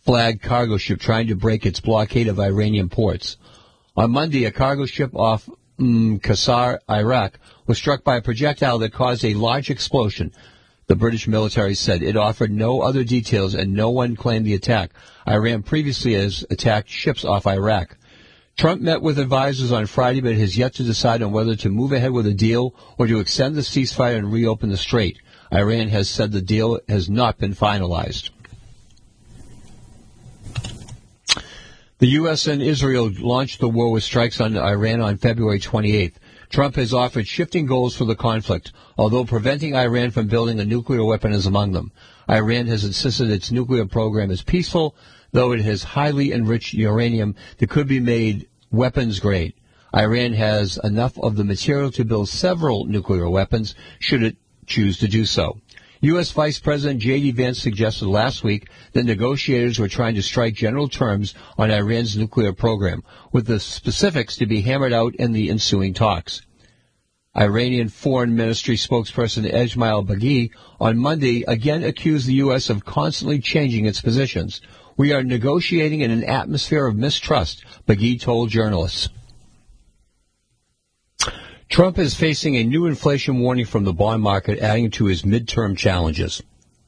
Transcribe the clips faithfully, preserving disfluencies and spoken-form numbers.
flagged cargo ship trying to break its blockade of Iranian ports. On Monday, a cargo ship off mm, Qasr, Iraq, was struck by a projectile that caused a large explosion. The British military said it offered no other details and no one claimed the attack. Iran previously has attacked ships off Iraq. Trump met with advisors on Friday but has yet to decide on whether to move ahead with a deal or to extend the ceasefire and reopen the strait. Iran has said the deal has not been finalized. The U S and Israel launched the war with strikes on Iran on February twenty-eighth. Trump has offered shifting goals for the conflict, although preventing Iran from building a nuclear weapon is among them. Iran has insisted its nuclear program is peaceful, though it has highly enriched uranium that could be made weapons grade. Iran has enough of the material to build several nuclear weapons, should it choose to do so. U S. Vice President J D. Vance suggested last week that negotiators were trying to strike general terms on Iran's nuclear program, with the specifics to be hammered out in the ensuing talks. Iranian Foreign Ministry spokesperson Esmail Baghi on Monday again accused the U S of constantly changing its positions. We are negotiating in an atmosphere of mistrust, Baghi told journalists. Trump is facing a new inflation warning from the bond market, adding to his midterm challenges.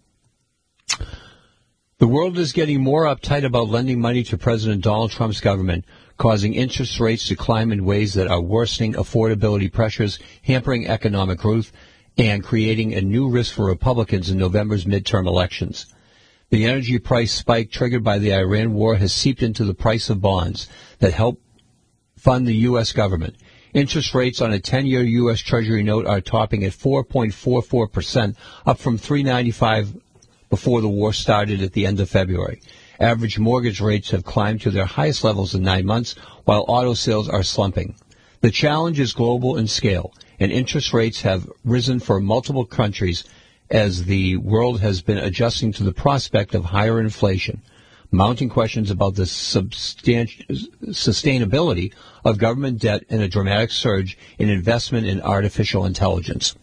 The world is getting more uptight about lending money to President Donald Trump's government, causing interest rates to climb in ways that are worsening affordability pressures, hampering economic growth, and creating a new risk for Republicans in November's midterm elections. The energy price spike triggered by the Iran war has seeped into the price of bonds that help fund the U S government. Interest rates on a ten-year U S. Treasury note are topping at four point four four percent, up from three point nine five before the war started at the end of February. Average mortgage rates have climbed to their highest levels in nine months, while auto sales are slumping. The challenge is global in scale, and interest rates have risen for multiple countries as the world has been adjusting to the prospect of higher inflation. Mounting questions about the substan- sustainability of government debt and a dramatic surge in investment in artificial intelligence.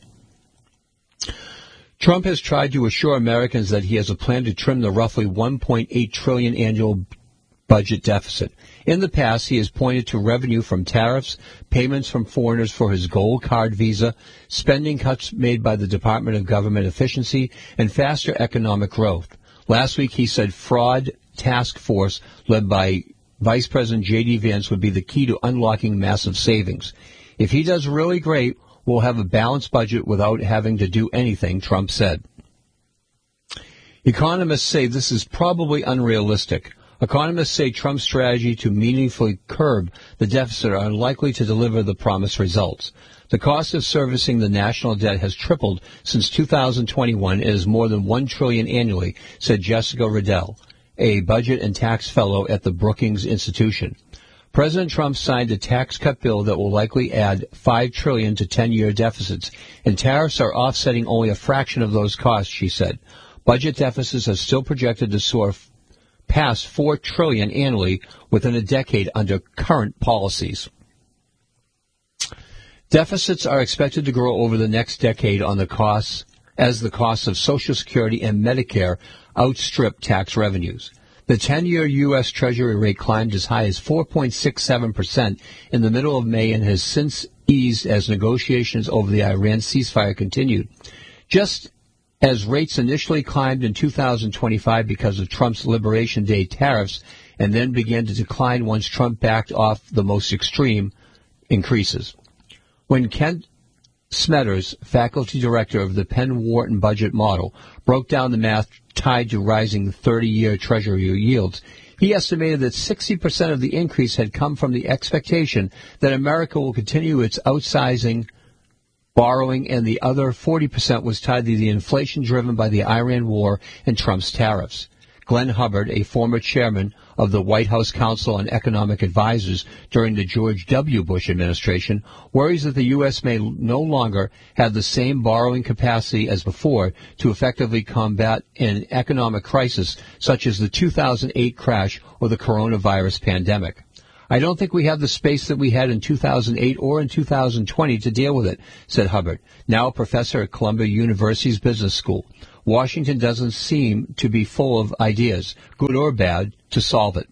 Trump has tried to assure Americans that he has a plan to trim the roughly one point eight trillion dollars annual budget deficit. In the past, he has pointed to revenue from tariffs, payments from foreigners for his gold card visa, spending cuts made by the Department of Government Efficiency, and faster economic growth. Last week, he said fraud task force led by Vice President J D. Vance would be the key to unlocking massive savings. If he does really great, we'll have a balanced budget without having to do anything, Trump said. Economists say this is probably unrealistic. Economists say Trump's strategy to meaningfully curb the deficit are unlikely to deliver the promised results. The cost of servicing the national debt has tripled since two thousand twenty-one and is more than one trillion dollars annually, said Jessica Riddell, a budget and tax fellow at the Brookings Institution. President Trump signed a tax cut bill that will likely add five trillion dollars to ten-year deficits, and tariffs are offsetting only a fraction of those costs, she said. Budget deficits are still projected to soar past four trillion dollars annually within a decade under current policies. Deficits are expected to grow over the next decade on the costs as the costs of Social Security and Medicare outstrip tax revenues. The ten-year U S. Treasury rate climbed as high as four point six seven percent in the middle of May and has since eased as negotiations over the Iran ceasefire continued. Just as rates initially climbed in two thousand twenty-five because of Trump's Liberation Day tariffs and then began to decline once Trump backed off the most extreme increases. When Kent Smetters, faculty director of the Penn Wharton budget model, broke down the math tied to rising thirty-year Treasury yields, he estimated that sixty percent of the increase had come from the expectation that America will continue its outsizing borrowing, and the other forty percent was tied to the inflation driven by the Iran war and Trump's tariffs. Glenn Hubbard, a former chairman of the White House Council on Economic Advisors during the George W. Bush administration, worries that the U S may no longer have the same borrowing capacity as before to effectively combat an economic crisis such as the two thousand eight crash or the coronavirus pandemic. I don't think we have the space that we had in two thousand eight or in two thousand twenty to deal with it, said Hubbard, now a professor at Columbia University's Business School. Washington doesn't seem to be full of ideas, good or bad, to solve it.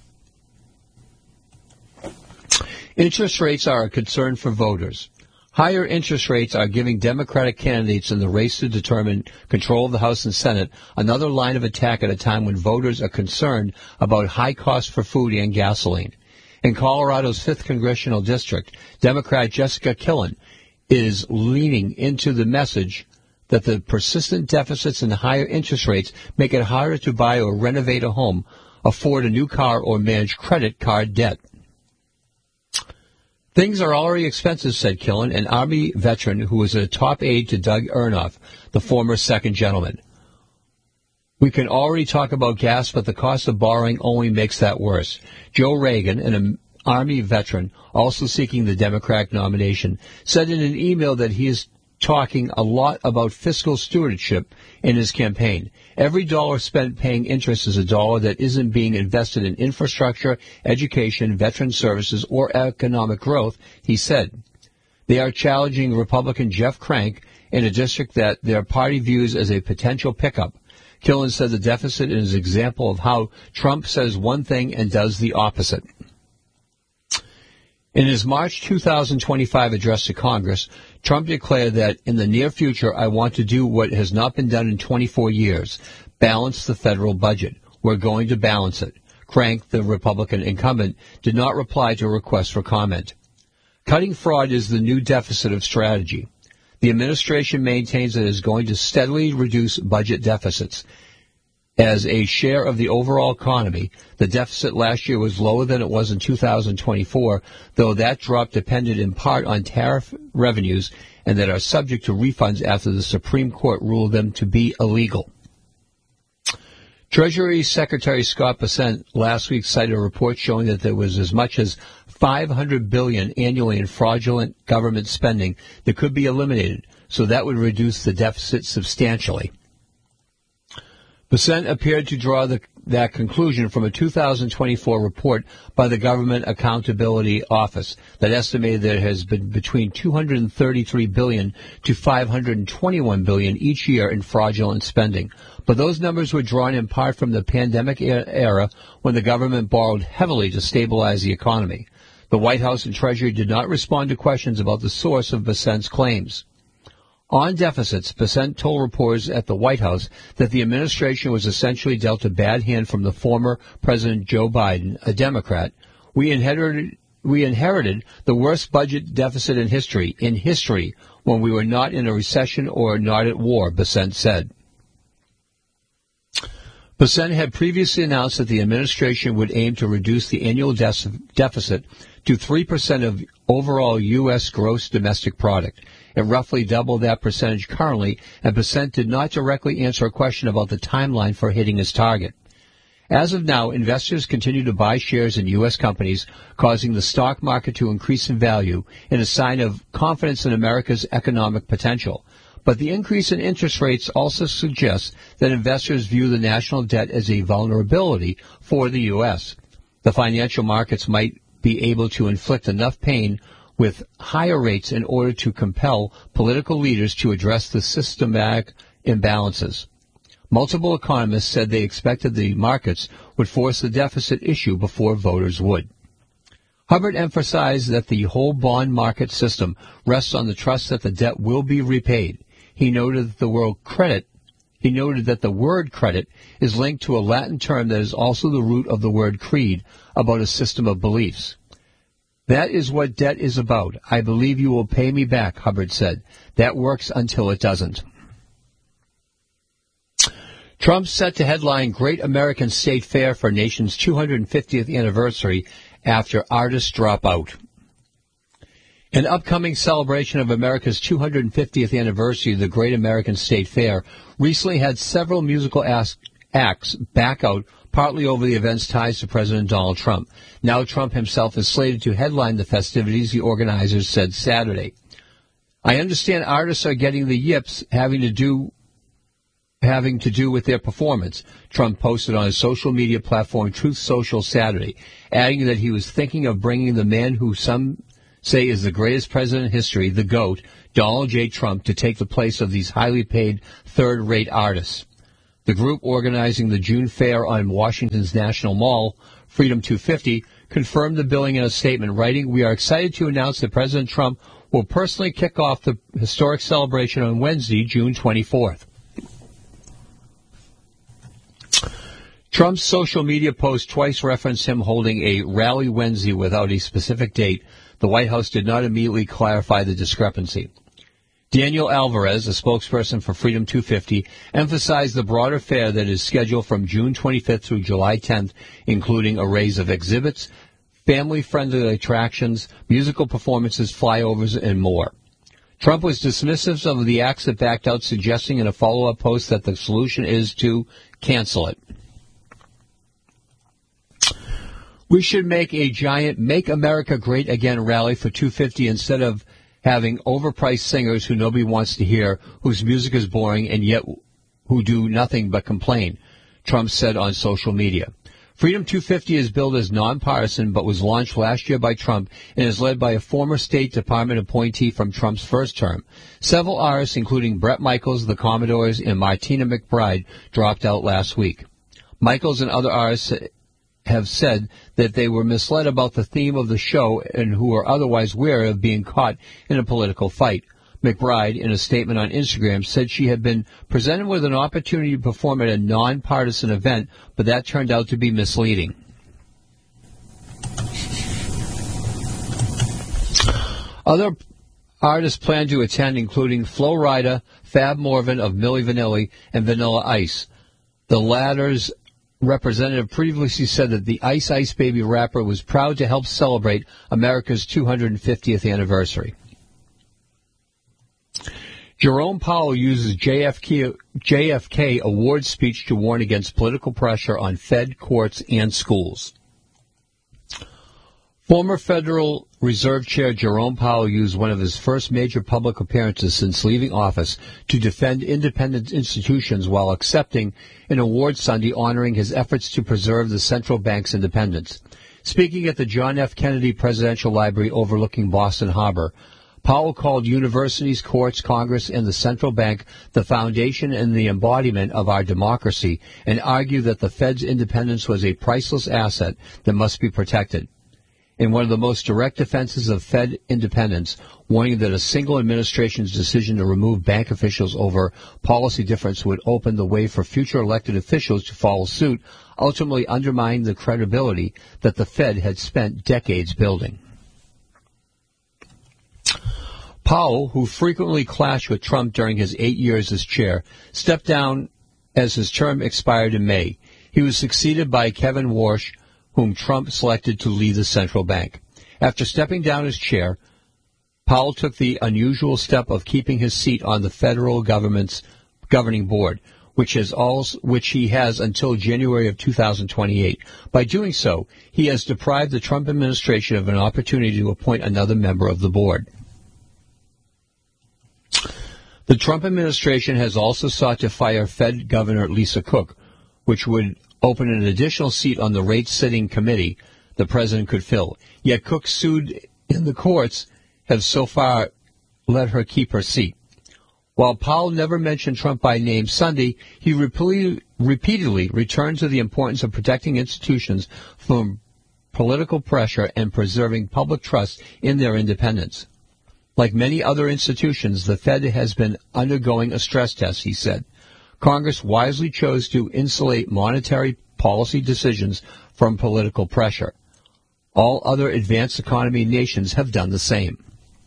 Interest rates are a concern for voters. Higher interest rates are giving Democratic candidates in the race to determine control of the House and Senate another line of attack at a time when voters are concerned about high costs for food and gasoline. In Colorado's fifth Congressional District, Democrat Jessica Killen is leaning into the message that the persistent deficits and higher interest rates make it harder to buy or renovate a home, afford a new car, or manage credit card debt. Things are already expensive, said Killen, an Army veteran who was a top aide to Doug Ernoff, the former second gentleman. We can already talk about gas, but the cost of borrowing only makes that worse. Joe Reagan, an Army veteran, also seeking the Democratic nomination, said in an email that he is talking a lot about fiscal stewardship in his campaign. Every dollar spent paying interest is a dollar that isn't being invested in infrastructure, education, veteran services, or economic growth, he said. They are challenging Republican Jeff Crank in a district that their party views as a potential pickup. Killen said the deficit is an example of how Trump says one thing and does the opposite. In his March two thousand twenty-five address to Congress, Trump declared that in the near future, I want to do what has not been done in twenty-four years, balance the federal budget. We're going to balance it. Crank, the Republican incumbent, did not reply to a request for comment. Cutting fraud is the new deficit of strategy. The administration maintains that it is going to steadily reduce budget deficits. As a share of the overall economy, the deficit last year was lower than it was in two thousand twenty-four, though that drop depended in part on tariff revenues and that are subject to refunds after the Supreme Court ruled them to be illegal. Treasury Secretary Scott Bessent last week cited a report showing that there was as much as five hundred billion dollars annually in fraudulent government spending that could be eliminated, so that would reduce the deficit substantially. Bessent appeared to draw the, that conclusion from a two thousand twenty-four report by the Government Accountability Office that estimated there has been between two hundred thirty-three billion dollars to five hundred twenty-one billion dollars each year in fraudulent spending. But those numbers were drawn in part from the pandemic era when the government borrowed heavily to stabilize the economy. The White House and Treasury did not respond to questions about the source of Bessent's claims. On deficits, Bessent told reporters at the White House that the administration was essentially dealt a bad hand from the former President Joe Biden, a Democrat. We inherited, we inherited the worst budget deficit in history, in history, when we were not in a recession or not at war, Bessent said. Bessent had previously announced that the administration would aim to reduce the annual de- deficit to three percent of overall U S gross domestic product. It roughly doubled that percentage currently, and Bessent did not directly answer a question about the timeline for hitting his target. As of now, investors continue to buy shares in U S companies, causing the stock market to increase in value in a sign of confidence in America's economic potential. But the increase in interest rates also suggests that investors view the national debt as a vulnerability for the U S. The financial markets might be able to inflict enough pain with higher rates in order to compel political leaders to address the systematic imbalances. Multiple economists said they expected the markets would force the deficit issue before voters would. Hubbard emphasized that the whole bond market system rests on the trust that the debt will be repaid. He noted that the word credit, he noted that the word credit is linked to a Latin term that is also the root of the word creed, about a system of beliefs. That is what debt is about. I believe you will pay me back, Hubbard said. That works until it doesn't. Trump set to headline Great American State Fair for nation's two hundred fiftieth anniversary after artists drop out. An upcoming celebration of America's two hundred fiftieth anniversary of the Great American State Fair recently had several musical acts back out, partly over the event's ties to President Donald Trump. Now Trump himself is slated to headline the festivities, the organizers said Saturday. I understand artists are getting the yips having to do having to do with their performance, Trump posted on his social media platform Truth Social Saturday, adding that he was thinking of bringing the man who some say is the greatest president in history, the GOAT, Donald J. Trump, to take the place of these highly paid third-rate artists. The group organizing the June fair on Washington's National Mall, Freedom two fifty, confirmed the billing in a statement, writing, "We are excited to announce that President Trump will personally kick off the historic celebration on Wednesday, June twenty-fourth. Trump's social media post twice referenced him holding a rally Wednesday without a specific date. The White House did not immediately clarify the discrepancy. Daniel Alvarez, a spokesperson for Freedom two fifty, emphasized the broader fair that is scheduled from June twenty-fifth through July tenth, including arrays of exhibits, family-friendly attractions, musical performances, flyovers, and more. Trump was dismissive of the acts that backed out, suggesting in a follow-up post that the solution is to cancel it. We should make a giant Make America Great Again rally for two fifty instead of having overpriced singers who nobody wants to hear, whose music is boring, and yet who do nothing but complain, Trump said on social media. Freedom two fifty is billed as nonpartisan, but was launched last year by Trump and is led by a former State Department appointee from Trump's first term. Several artists, including Bret Michaels, the Commodores, and Martina McBride, dropped out last week. Michaels and other artists have said that they were misled about the theme of the show and who are otherwise wary of being caught in a political fight. McBride, in a statement on Instagram, said she had been presented with an opportunity to perform at a nonpartisan event, but that turned out to be misleading. Other artists plan to attend, including Flo Rida, Fab Morvan of Milli Vanilli, and Vanilla Ice. The latter's representative previously said that the Ice Ice Baby rapper was proud to help celebrate America's two hundred fiftieth anniversary. Jerome Powell uses J F K, J F K award speech to warn against political pressure on Fed, courts, and schools. Former Federal Reserve Chair Jerome Powell used one of his first major public appearances since leaving office to defend independent institutions while accepting an award Sunday honoring his efforts to preserve the central bank's independence. Speaking at the John F. Kennedy Presidential Library overlooking Boston Harbor, Powell called universities, courts, Congress, and the central bank the foundation and the embodiment of our democracy, and argued that the Fed's independence was a priceless asset that must be protected. In one of the most direct defenses of Fed independence, warning that a single administration's decision to remove bank officials over policy difference would open the way for future elected officials to follow suit, ultimately undermining the credibility that the Fed had spent decades building. Powell, who frequently clashed with Trump during his eight years as chair, stepped down as his term expired in May. He was succeeded by Kevin Warsh, whom Trump selected to lead the central bank. After stepping down as chair, Powell took the unusual step of keeping his seat on the federal government's governing board, which has also, which he has until January of two thousand twenty-eight. By doing so, he has deprived the Trump administration of an opportunity to appoint another member of the board. The Trump administration has also sought to fire Fed Governor Lisa Cook, which would open an additional seat on the rate-setting committee the president could fill. Yet Cook, sued in the courts, have so far let her keep her seat. While Powell never mentioned Trump by name Sunday, he repeatedly, repeatedly returned to the importance of protecting institutions from political pressure and preserving public trust in their independence. Like many other institutions, the Fed has been undergoing a stress test, he said. Congress wisely chose to insulate monetary policy decisions from political pressure. All other advanced economy nations have done the same.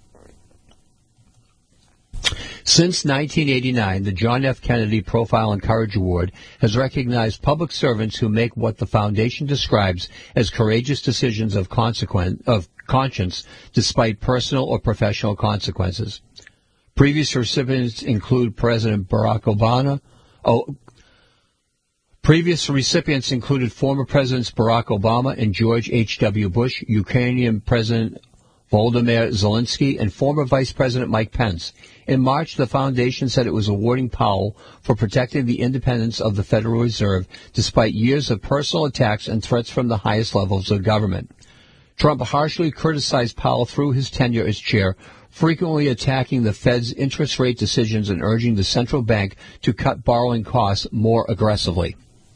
Since nineteen eighty-nine, the John F. Kennedy Profile and Courage Award has recognized public servants who make what the foundation describes as courageous decisions of, consequence, of conscience despite personal or professional consequences. Previous recipients include President Barack Obama. Oh, previous recipients included former Presidents Barack Obama and George H W. Bush, Ukrainian President Volodymyr Zelensky, and former Vice President Mike Pence. In March, the foundation said it was awarding Powell for protecting the independence of the Federal Reserve despite years of personal attacks and threats from the highest levels of government. Trump harshly criticized Powell through his tenure as chair, frequently attacking the Fed's interest rate decisions and urging the central bank to cut borrowing costs more aggressively.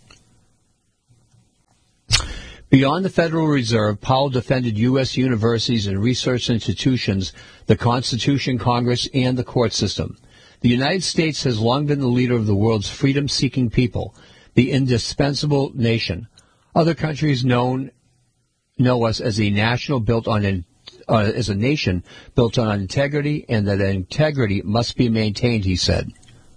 Beyond the Federal Reserve, Powell defended U S universities and research institutions, the Constitution, Congress, and the court system. The United States has long been the leader of the world's freedom-seeking people, the indispensable nation. Other countries known, know us as a national built on an, uh, as a nation built on integrity, and that integrity must be maintained, he said.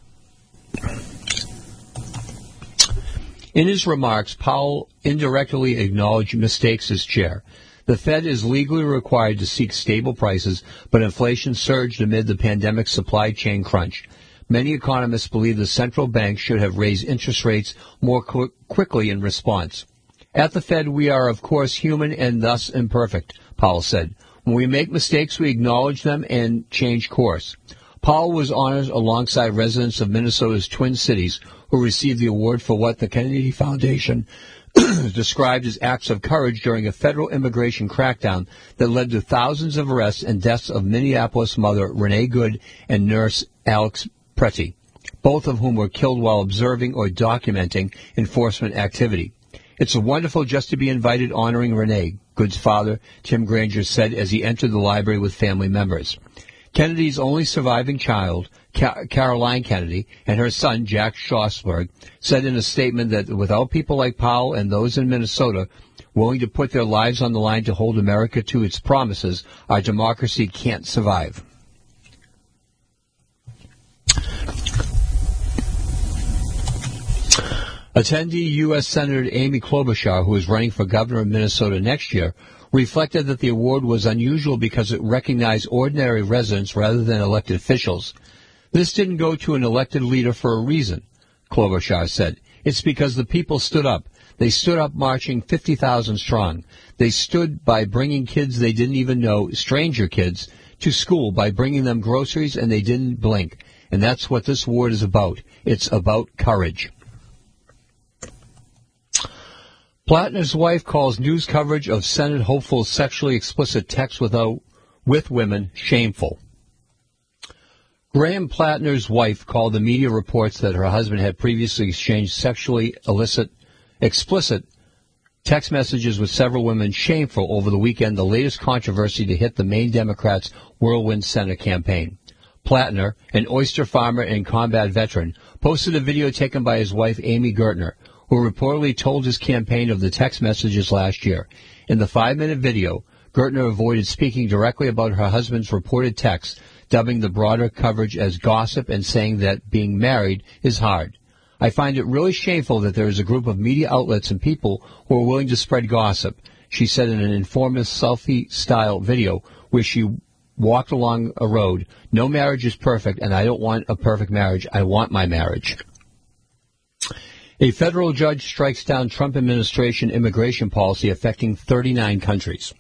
In his remarks, Powell indirectly acknowledged mistakes as chair. The Fed is legally required to seek stable prices, but inflation surged amid the pandemic supply chain crunch. Many economists believe the central bank should have raised interest rates more qu- quickly in response. At the Fed, we are, of course, human and thus imperfect, Powell said. When we make mistakes, we acknowledge them and change course. Powell was honored alongside residents of Minnesota's Twin Cities who received the award for what the Kennedy Foundation described as acts of courage during a federal immigration crackdown that led to thousands of arrests and deaths of Minneapolis mother Renee Good and nurse Alex Pretty, both of whom were killed while observing or documenting enforcement activity. It's wonderful just to be invited honoring Renee, Good's father, Tim Granger, said as he entered the library with family members. Kennedy's only surviving child, Ca- Caroline Kennedy, and her son, Jack Schlossberg, said in a statement that without people like Powell and those in Minnesota willing to put their lives on the line to hold America to its promises, our democracy can't survive. Attendee U S Senator Amy Klobuchar, who is running for governor of Minnesota next year, reflected that the award was unusual because it recognized ordinary residents rather than elected officials. This didn't go to an elected leader for a reason, Klobuchar said. It's because the people stood up. They stood up marching fifty thousand strong. They stood by bringing kids they didn't even know, stranger kids, to school by bringing them groceries, and they didn't blink. And that's what this award is about. It's about courage. Plattner's wife calls news coverage of Senate hopeful sexually explicit texts without, with women shameful. Graham Plattner's wife called the media reports that her husband had previously exchanged sexually illicit, explicit text messages with several women shameful over the weekend, the latest controversy to hit the Maine Democrats' whirlwind Senate campaign. Plattner, an oyster farmer and combat veteran, posted a video taken by his wife, Amy Gertner, who reportedly told his campaign of the text messages last year. In the five-minute video, Gertner avoided speaking directly about her husband's reported texts, dubbing the broader coverage as gossip and saying that being married is hard. I find it really shameful that there is a group of media outlets and people who are willing to spread gossip, she said in an informative selfie-style video where she walked along a road. No marriage is perfect, and I don't want a perfect marriage. I want my marriage. A federal judge strikes down Trump administration immigration policy affecting thirty-nine countries.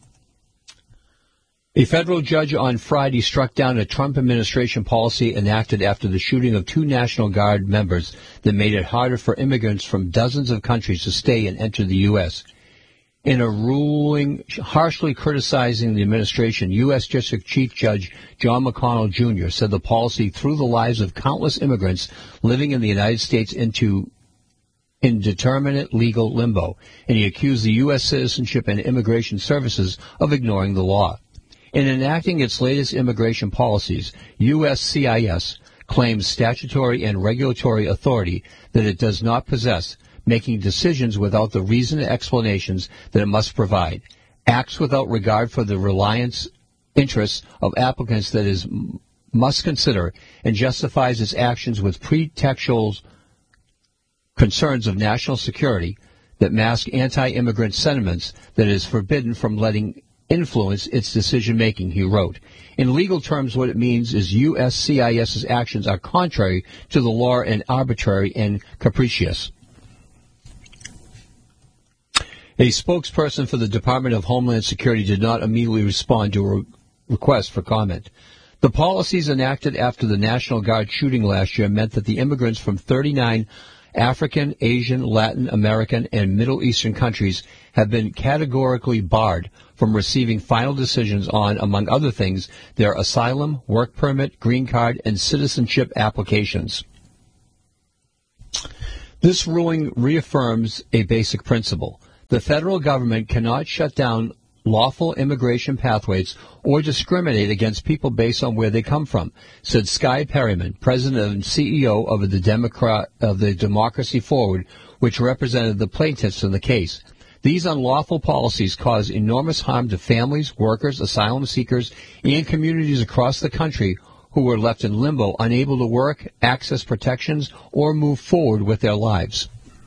A federal judge on Friday struck down a Trump administration policy enacted after the shooting of two National Guard members that made it harder for immigrants from dozens of countries to stay and enter the U S. In a ruling harshly criticizing the administration, U S. District Chief Judge John McConnell Junior said the policy threw the lives of countless immigrants living in the United States into indeterminate legal limbo, and he accused the U S. Citizenship and Immigration Services of ignoring the law. In enacting its latest immigration policies, U S C I S claims statutory and regulatory authority that it does not possess, making decisions without the reasoned explanations that it must provide, acts without regard for the reliance interests of applicants that it must consider, and justifies its actions with pretextual concerns of national security that mask anti-immigrant sentiments that is forbidden from letting influence its decision-making, he wrote. In legal terms, what it means is U S C I S's actions are contrary to the law and arbitrary and capricious. A spokesperson for the Department of Homeland Security did not immediately respond to a request for comment. The policies enacted after the National Guard shooting last year meant that the immigrants from thirty-nine African, Asian, Latin American, and Middle Eastern countries have been categorically barred from receiving final decisions on, among other things, their asylum, work permit, green card, and citizenship applications. This ruling reaffirms a basic principle. The federal government cannot shut down lawful immigration pathways or discriminate against people based on where they come from, said Sky Perryman, president and C E O of the Democrat of the Democracy Forward, which represented the plaintiffs in the case. These unlawful policies cause enormous harm to families, workers, asylum seekers, and communities across the country who were left in limbo, unable to work, access protections, or move forward with their lives.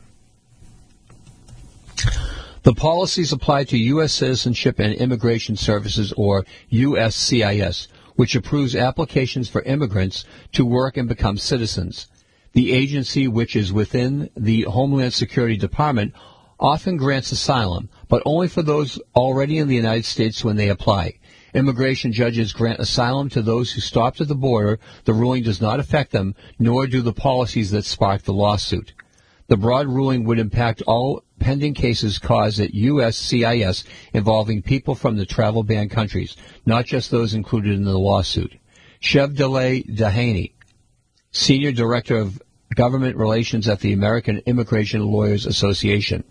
The policies apply to U S Citizenship and Immigration Services, or U S C I S, which approves applications for immigrants to work and become citizens. The agency, which is within the Homeland Security Department, often grants asylum, but only for those already in the United States when they apply. Immigration judges grant asylum to those who stopped at the border. The ruling does not affect them, nor do the policies that sparked the lawsuit. The broad ruling would impact all pending cases caused at U S C I S involving people from the travel ban countries, not just those included in the lawsuit. Chevdaleh Dahaney, Senior Director of Government Relations at the American Immigration Lawyers Association.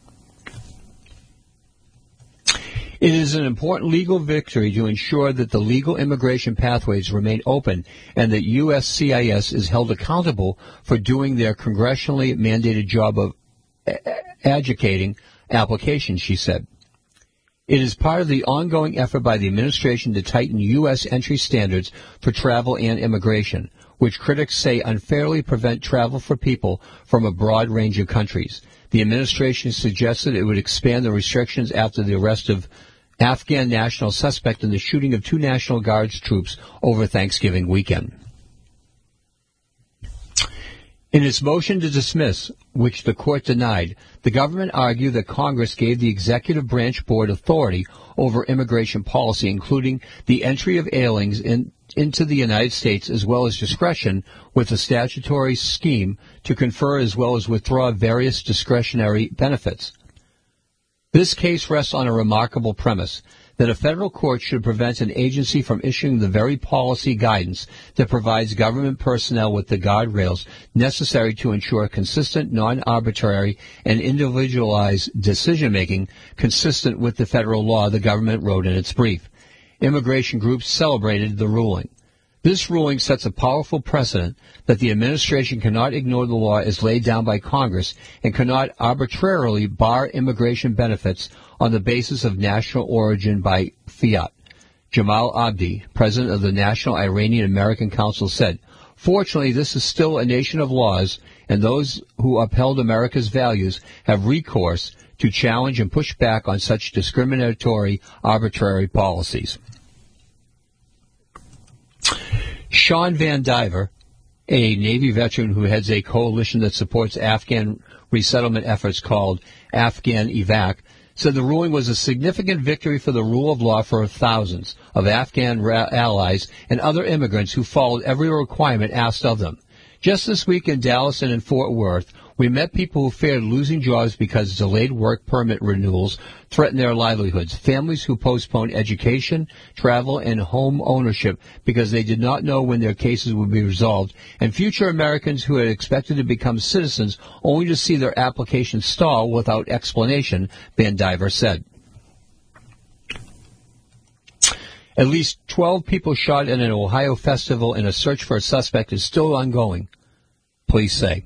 It is an important legal victory to ensure that the legal immigration pathways remain open and that U S C I S is held accountable for doing their congressionally mandated job of adjudicating applications, she said. It is part of the ongoing effort by the administration to tighten U S entry standards for travel and immigration, which critics say unfairly prevent travel for people from a broad range of countries. The administration suggested it would expand the restrictions after the arrest of Afghan national suspect in the shooting of two National Guards troops over Thanksgiving weekend. In its motion to dismiss, which the court denied, the government argued that Congress gave the executive branch board authority over immigration policy, including the entry of aliens in, into the United States, as well as discretion with a statutory scheme to confer as well as withdraw various discretionary benefits. This case rests on a remarkable premise, that a federal court should prevent an agency from issuing the very policy guidance that provides government personnel with the guardrails necessary to ensure consistent, non-arbitrary, and individualized decision-making consistent with the federal law, the government wrote in its brief. Immigration groups celebrated the ruling. This ruling sets a powerful precedent that the administration cannot ignore the law as laid down by Congress and cannot arbitrarily bar immigration benefits on the basis of national origin by fiat. Jamal Abdi, president of the National Iranian American Council, said, "Fortunately, this is still a nation of laws, and those who upheld America's values have recourse to challenge and push back on such discriminatory, arbitrary policies." Sean Van Diver, a Navy veteran who heads a coalition that supports Afghan resettlement efforts called Afghan Evac, said the ruling was a significant victory for the rule of law for thousands of Afghan ra- allies and other immigrants who followed every requirement asked of them. Just this week in Dallas and in Fort Worth, we met people who feared losing jobs because delayed work permit renewals threatened their livelihoods, families who postponed education, travel, and home ownership because they did not know when their cases would be resolved, and future Americans who had expected to become citizens only to see their applications stall without explanation, Van Diver said. At least twelve people shot at an Ohio festival, and a search for a suspect is still ongoing, police say.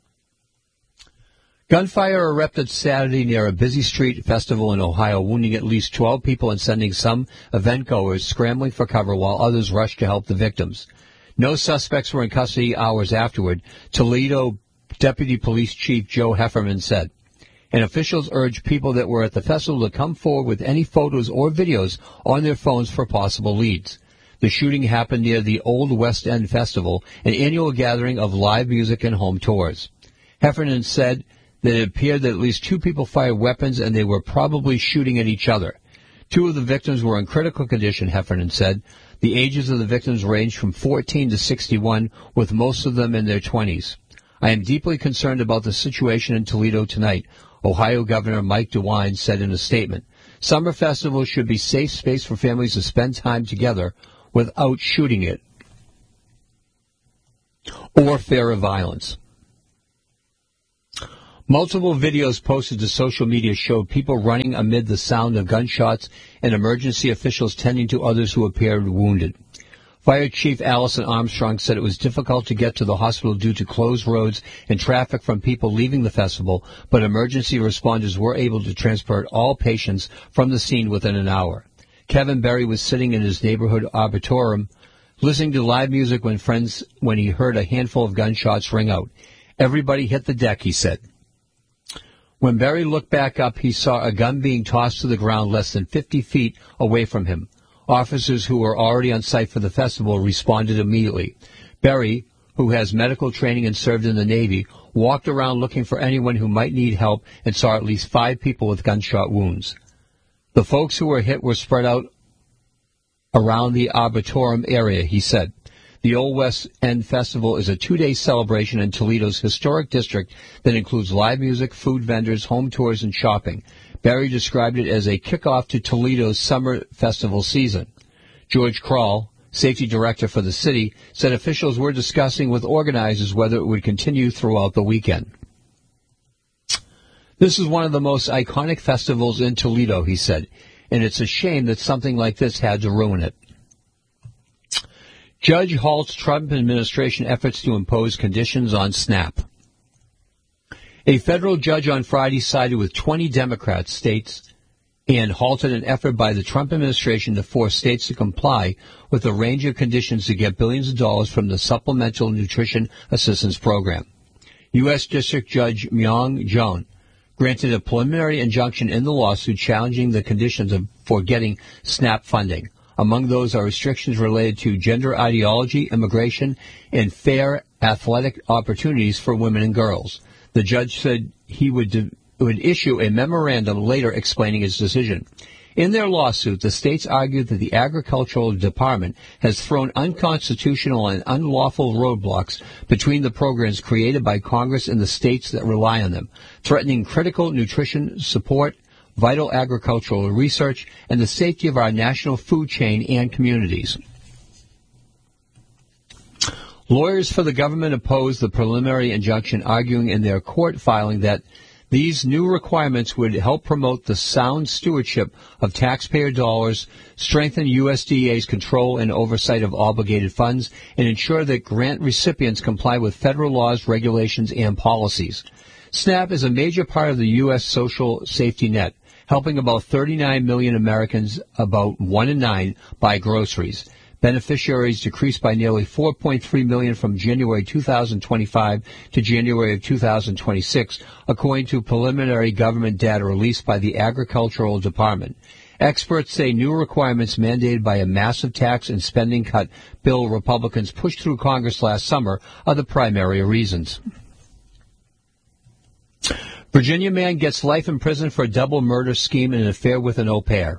Gunfire erupted Saturday near a busy street festival in Ohio, wounding at least twelve people and sending some event-goers scrambling for cover while others rushed to help the victims. No suspects were in custody hours afterward, Toledo Deputy Police Chief Joe Hefferman said. And officials urged people that were at the festival to come forward with any photos or videos on their phones for possible leads. The shooting happened near the Old West End Festival, an annual gathering of live music and home tours. Heffernan said that it appeared that at least two people fired weapons and they were probably shooting at each other. Two of the victims were in critical condition, Heffernan said. The ages of the victims ranged from fourteen to sixty-one, with most of them in their twenties. I am deeply concerned about the situation in Toledo tonight, Ohio Governor Mike DeWine said in a statement. Summer festivals should be safe space for families to spend time together without shooting it or fear of violence. Multiple videos posted to social media showed people running amid the sound of gunshots and emergency officials tending to others who appeared wounded. Fire Chief Allison Armstrong said it was difficult to get to the hospital due to closed roads and traffic from people leaving the festival, but emergency responders were able to transport all patients from the scene within an hour. Kevin Berry was sitting in his neighborhood arboretum, listening to live music when friends when he heard a handful of gunshots ring out. Everybody hit the deck, he said. When Berry looked back up, he saw a gun being tossed to the ground less than fifty feet away from him. Officers who were already on site for the festival responded immediately. Berry, who has medical training and served in the Navy, walked around looking for anyone who might need help and saw at least five people with gunshot wounds. The folks who were hit were spread out around the Arboretum area, he said. The Old West End Festival is a two-day celebration in Toledo's historic district that includes live music, food vendors, home tours, and shopping. Berry described it as a kickoff to Toledo's summer festival season. George Kroll, safety director for the city, said officials were discussing with organizers whether it would continue throughout the weekend. This is one of the most iconic festivals in Toledo, he said, and it's a shame that something like this had to ruin it. Judge halts Trump administration efforts to impose conditions on SNAP. A federal judge on Friday sided with twenty Democrat states and halted an effort by the Trump administration to force states to comply with a range of conditions to get billions of dollars from the Supplemental Nutrition Assistance Program. U S. District Judge Myung Joon granted a preliminary injunction in the lawsuit challenging the conditions of, for getting SNAP funding. Among those are restrictions related to gender ideology, immigration, and fair athletic opportunities for women and girls. The judge said he would, de- would issue a memorandum later explaining his decision. In their lawsuit, the states argued that the Agricultural Department has thrown unconstitutional and unlawful roadblocks between the programs created by Congress and the states that rely on them, threatening critical nutrition support, vital agricultural research, and the safety of our national food chain and communities. Lawyers for the government opposed the preliminary injunction, arguing in their court filing that these new requirements would help promote the sound stewardship of taxpayer dollars, strengthen U S D A's control and oversight of obligated funds, and ensure that grant recipients comply with federal laws, regulations, and policies. SNAP is a major part of the U S social safety net, helping about thirty-nine million Americans, about one in nine, buy groceries. Beneficiaries decreased by nearly four point three million from January two thousand twenty-five to January of two thousand twenty-six, according to preliminary government data released by the Agricultural Department. Experts say new requirements mandated by a massive tax and spending cut bill Republicans pushed through Congress last summer are the primary reasons. Virginia man gets life in prison for a double murder scheme and an affair with an au pair.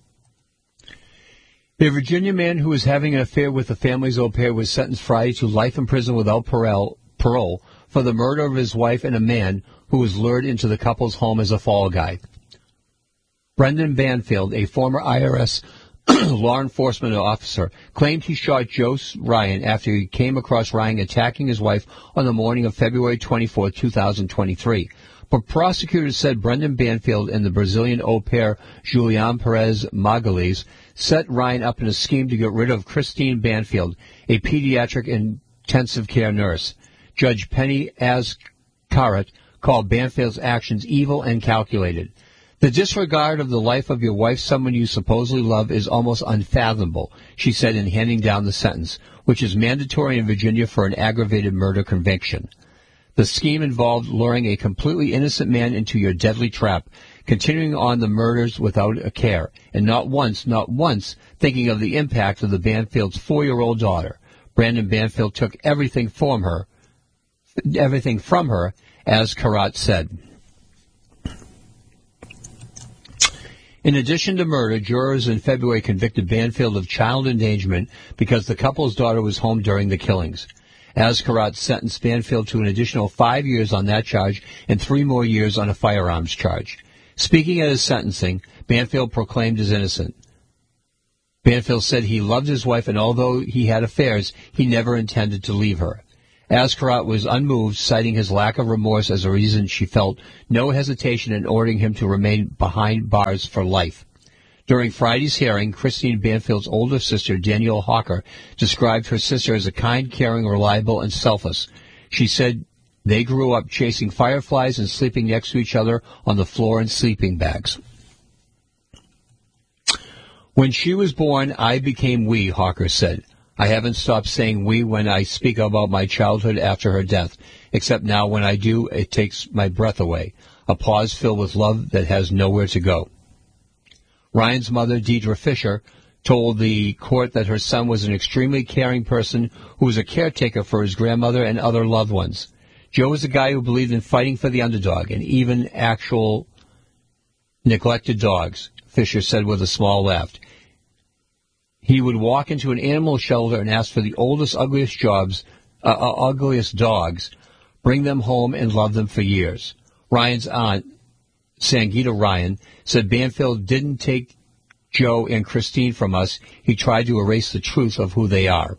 A Virginia man who was having an affair with the family's au pair was sentenced Friday to life in prison without parole, parole for the murder of his wife and a man who was lured into the couple's home as a fall guy. Brendan Banfield, a former I R S law enforcement officer, claimed he shot Joe Ryan after he came across Ryan attacking his wife on the morning of February twenty-fourth, two thousand twenty-three. But prosecutors said Brendan Banfield and the Brazilian au pair Julian Perez Magalhães set Ryan up in a scheme to get rid of Christine Banfield, a pediatric intensive care nurse. Judge Penny Ascaret called Banfield's actions evil and calculated. The disregard of the life of your wife, someone you supposedly love, is almost unfathomable, she said in handing down the sentence, which is mandatory in Virginia for an aggravated murder conviction. The scheme involved luring a completely innocent man into your deadly trap, continuing on the murders without a care, and not once, not once, thinking of the impact of the Banfield's four-year-old daughter. Brandon Banfield took everything from her, everything from her, as Karat said. In addition to murder, jurors in February convicted Banfield of child endangerment because the couple's daughter was home during the killings. Azkarat sentenced Banfield to an additional five years on that charge and three more years on a firearms charge. Speaking at his sentencing, Banfield proclaimed his innocent. Banfield said he loved his wife, and although he had affairs, he never intended to leave her. Azkarat was unmoved, citing his lack of remorse as a reason she felt no hesitation in ordering him to remain behind bars for life. During Friday's hearing, Christine Banfield's older sister, Danielle Hawker, described her sister as a kind, caring, reliable, and selfless. She said they grew up chasing fireflies and sleeping next to each other on the floor in sleeping bags. When she was born, I became we, Hawker said. I haven't stopped saying we when I speak about my childhood after her death, except now when I do, it takes my breath away, a pause filled with love that has nowhere to go. Ryan's mother, Deidre Fisher, told the court that her son was an extremely caring person who was a caretaker for his grandmother and other loved ones. Joe was a guy who believed in fighting for the underdog and even actual neglected dogs, Fisher said with a small laugh. He would walk into an animal shelter and ask for the oldest, ugliest jobs, uh, uh, ugliest dogs, bring them home and love them for years. Ryan's aunt, Sangeeta Ryan, said Banfield didn't take Joe and Christine from us. He tried to erase the truth of who they are.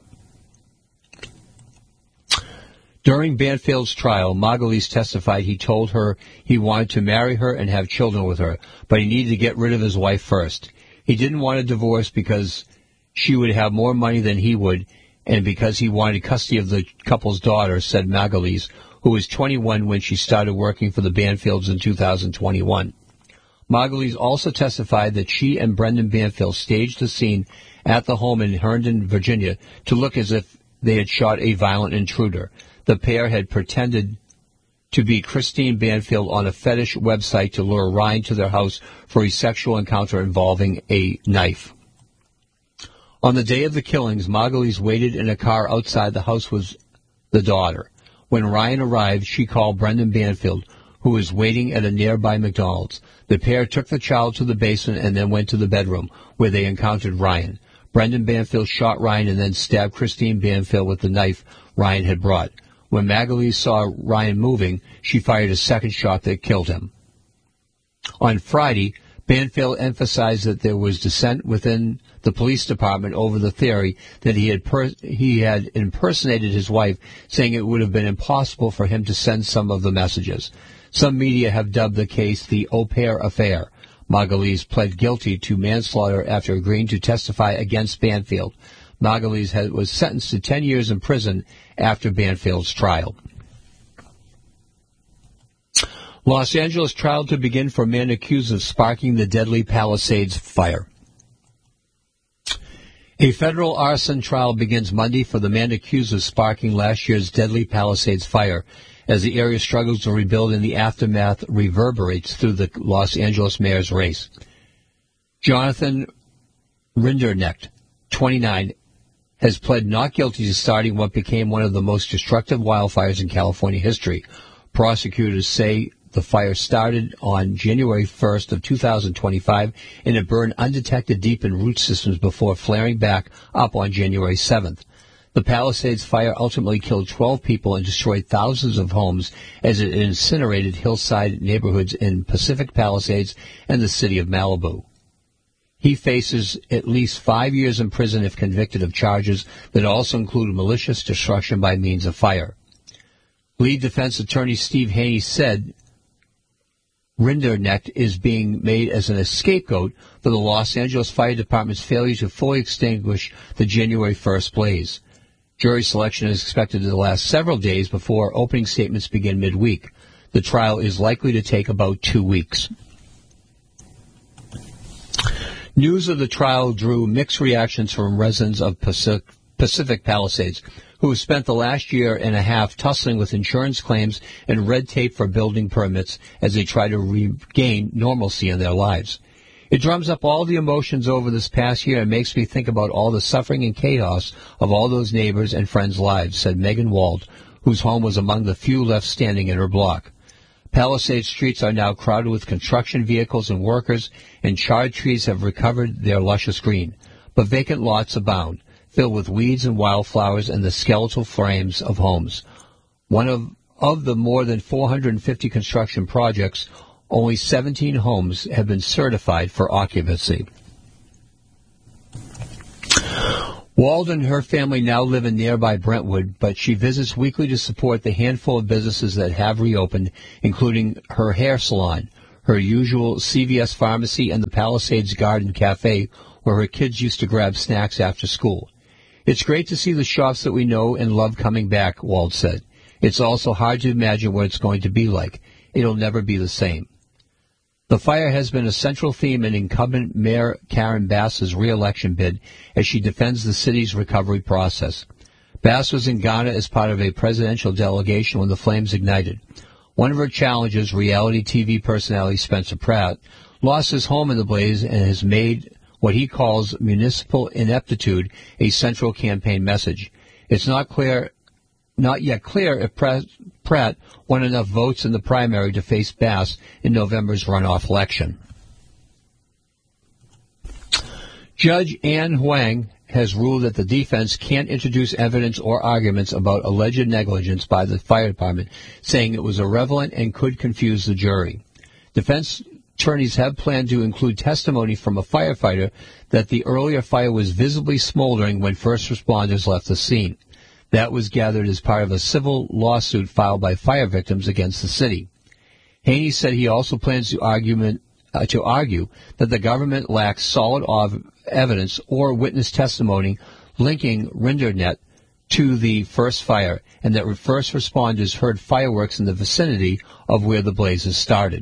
During Banfield's trial, Margulies testified he told her he wanted to marry her and have children with her, but he needed to get rid of his wife first. He didn't want a divorce because she would have more money than he would, and because he wanted custody of the couple's daughter, said Margulies, who was twenty-one when she started working for the Banfields in two thousand twenty-one. Margulies also testified that she and Brendan Banfield staged the scene at the home in Herndon, Virginia, to look as if they had shot a violent intruder. The pair had pretended to be Christine Banfield on a fetish website to lure Ryan to their house for a sexual encounter involving a knife. On the day of the killings, Margulies waited in a car outside the house with the daughter. When Ryan arrived, she called Brendan Banfield, who was waiting at a nearby McDonald's. The pair took the child to the basement and then went to the bedroom, where they encountered Ryan. Brendan Banfield shot Ryan and then stabbed Christine Banfield with the knife Ryan had brought. When Margulies saw Ryan moving, she fired a second shot that killed him. On Friday, Banfield emphasized that there was dissent within the police department over the theory that he had per- he had impersonated his wife, saying it would have been impossible for him to send some of the messages. Some media have dubbed the case the Au Pair Affair. Margulies pled guilty to manslaughter after agreeing to testify against Banfield. Margulies had, was sentenced to ten years in prison after Banfield's trial. Los Angeles trial to begin for man accused of sparking the deadly Palisades fire. A federal arson trial begins Monday for the man accused of sparking last year's deadly Palisades fire, as the area struggles to rebuild and the aftermath reverberates through the Los Angeles mayor's race. Jonathan Rinderknecht, twenty-nine, has pled not guilty to starting what became one of the most destructive wildfires in California history. Prosecutors say the fire started on January first of two thousand twenty-five, and it burned undetected deep in root systems before flaring back up on January seventh. The Palisades fire ultimately killed twelve people and destroyed thousands of homes as it incinerated hillside neighborhoods in Pacific Palisades and the city of Malibu. He faces at least five years in prison if convicted of charges that also include malicious destruction by means of fire. Lead defense attorney Steve Haney said Rinderknecht is being made as an scapegoat for the Los Angeles Fire Department's failure to fully extinguish the January first blaze. Jury selection is expected to last several days before opening statements begin midweek. The trial is likely to take about two weeks. News of the trial drew mixed reactions from residents of Pacific, Pacific Palisades, who have spent the last year and a half tussling with insurance claims and red tape for building permits as they try to regain normalcy in their lives. It drums up all the emotions over this past year and makes me think about all the suffering and chaos of all those neighbors and friends' lives, said Megan Wald, whose home was among the few left standing in her block. Palisades streets are now crowded with construction vehicles and workers, and charred trees have recovered their luscious green. But vacant lots abound, filled with weeds and wildflowers and the skeletal frames of homes. One of, of the more than four hundred fifty construction projects, only seventeen homes have been certified for occupancy. Wald and her family now live in nearby Brentwood, but she visits weekly to support the handful of businesses that have reopened, including her hair salon, her usual C V S pharmacy, and the Palisades Garden Cafe, where her kids used to grab snacks after school. It's great to see the shops that we know and love coming back, Wald said. It's also hard to imagine what it's going to be like. It'll never be the same. The fire has been a central theme in incumbent Mayor Karen Bass's re-election bid as she defends the city's recovery process. Bass was in Ghana as part of a presidential delegation when the flames ignited. One of her challengers, reality T V personality Spencer Pratt, lost his home in the blaze and has made what he calls municipal ineptitude a central campaign message. It's not clear, not yet clear if Pratt Pratt won enough votes in the primary to face Bass in November's runoff election. Judge Anne Huang has ruled that the defense can't introduce evidence or arguments about alleged negligence by the fire department, saying it was irrelevant and could confuse the jury. Defense attorneys have planned to include testimony from a firefighter that the earlier fire was visibly smoldering when first responders left the scene. That was gathered as part of a civil lawsuit filed by fire victims against the city. Haney said he also plans to, argument, uh, to argue that the government lacks solid ov- evidence or witness testimony linking Rindernet to the first fire, and that first responders heard fireworks in the vicinity of where the blazes started.